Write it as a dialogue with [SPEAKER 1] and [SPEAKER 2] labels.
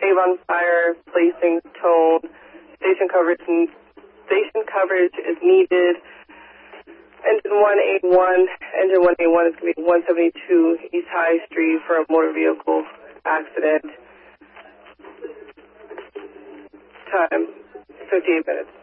[SPEAKER 1] on fire, placing tone. Station coverage is needed. Engine 181 is going to be 172 East High Street for a motor vehicle accident. Time, 58 minutes.